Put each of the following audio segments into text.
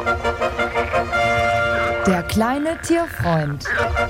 Der kleine Tierfreund.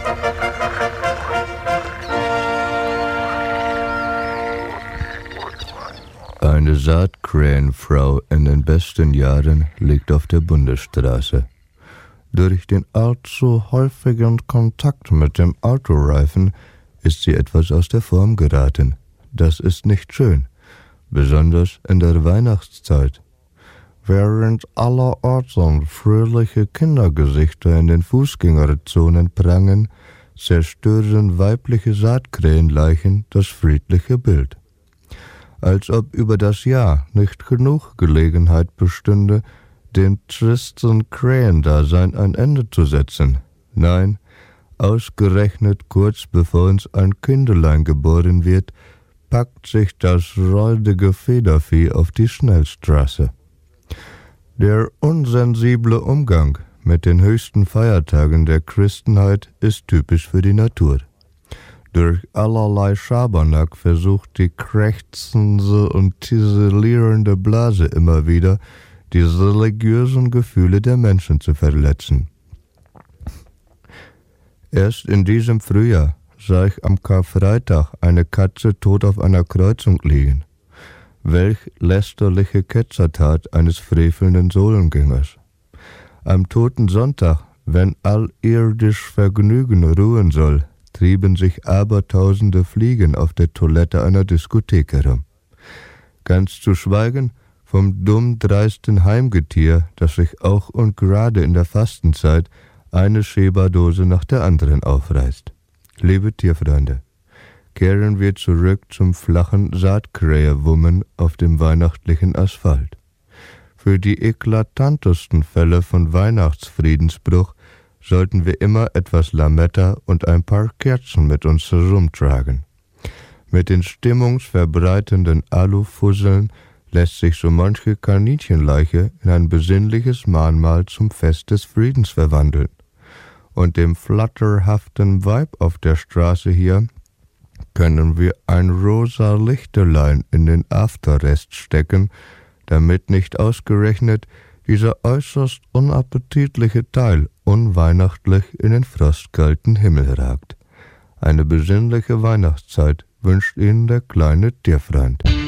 Eine Saatkrähenfrau in den besten Jahren liegt auf der Bundesstraße. Durch den allzu häufigen Kontakt mit dem Autoreifen ist sie etwas aus der Form geraten. Das ist nicht schön, besonders in der Weihnachtszeit. Während allerorts fröhliche Kindergesichter in den Fußgängerzonen prangen, zerstören weibliche Saatkrähenleichen das friedliche Bild. Als ob über das Jahr nicht genug Gelegenheit bestünde, dem tristen Krähendasein ein Ende zu setzen. Nein, ausgerechnet kurz bevor uns ein Kindelein geboren wird, packt sich das räudige Federvieh auf die Schnellstraße. Der unsensible Umgang mit den höchsten Feiertagen der Christenheit ist typisch für die Natur. Durch allerlei Schabernack versucht die krächzende und ziselierende Blase immer wieder, die religiösen Gefühle der Menschen zu verletzen. Erst in diesem Frühjahr sah ich am Karfreitag eine Katze tot auf einer Kreuzung liegen. Welch lästerliche Ketzertat eines frevelnden Sohlengängers. Am toten Sonntag, wenn allirdisch Vergnügen ruhen soll, trieben sich abertausende Fliegen auf der Toilette einer Diskothek herum. Ganz zu schweigen vom dumm-dreisten Heimgetier, das sich auch und gerade in der Fastenzeit eine Schäberdose nach der anderen aufreißt. Liebe Tierfreunde, kehren wir zurück zum flachen Saatkrähewummen auf dem weihnachtlichen Asphalt. Für die eklatantesten Fälle von Weihnachtsfriedensbruch sollten wir immer etwas Lametta und ein paar Kerzen mit uns herumtragen. Mit den stimmungsverbreitenden Alufusseln lässt sich so manche Kaninchenleiche in ein besinnliches Mahnmal zum Fest des Friedens verwandeln. Und dem flatterhaften Weib auf der Straße hier können wir ein rosa Lichterlein in den Afterrest stecken, damit nicht ausgerechnet dieser äußerst unappetitliche Teil unweihnachtlich in den frostkalten Himmel ragt. Eine besinnliche Weihnachtszeit wünscht Ihnen der kleine Tierfreund.